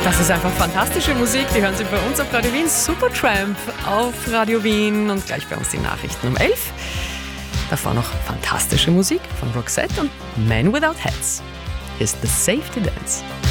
Das ist einfach fantastische Musik. Die hören Sie bei uns auf Radio Wien. Supertramp auf Radio Wien und gleich bei uns die Nachrichten um 11. Davor noch fantastische Musik von Roxette und Men Without Hats. Ist The Safety Dance.